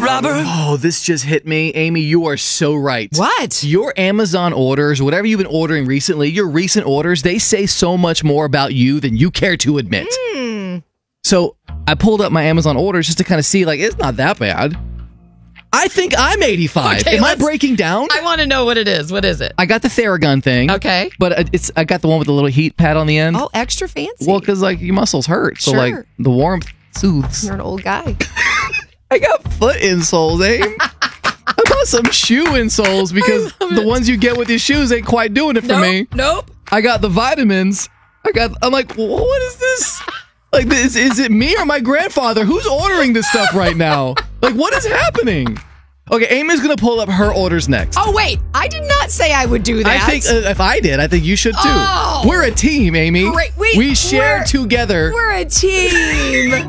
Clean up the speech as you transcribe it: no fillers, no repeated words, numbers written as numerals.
robber. Oh, this just hit me. Amy, you are so right. What? Your Amazon orders, whatever you've been ordering recently, your recent orders, they say so much more about you than you care to admit. So I pulled up my Amazon orders just to kind of see, like, it's not that bad. I think I'm 85. Okay, Am I breaking down? I want to know what it is. What is it? I got the Theragun thing. Okay. But I got the one with the little heat pad on the end. Oh, extra fancy. Well, because, like, your muscles hurt. So, Sure. like, the warmth soothes. You're an old guy. I got foot insoles, Aim. I bought some shoe insoles because the ones you get with your shoes ain't quite doing it for me. Nope. I got the vitamins. I'm like, what is this? Like, is it me or my grandfather? Who's ordering this stuff right now? Like, what is happening? Okay, Amy's going to pull up her orders next. Oh, wait. I did not say I would do that. I think if I did, I think you should too. Oh. We're a team, Amy. Great. We share together. We're a team.